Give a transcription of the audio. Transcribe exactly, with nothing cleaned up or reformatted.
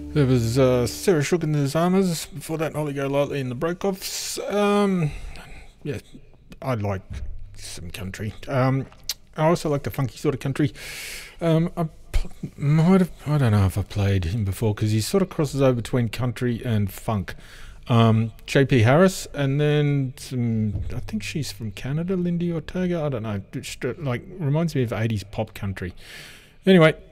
There was uh, Sarah Shook and the Zamas. Before that, Ollie Golightly and the Brokeoffs. Um, yeah, I like some country. Um, I also like the funky sort of country. Um, I pl- might have, I don't know if I played him before because he sort of crosses over between country and funk. Um, J P Harris, and then some. I think she's from Canada, Lindy Ortega. I don't know. Just, uh, like reminds me of eighties pop country. Anyway,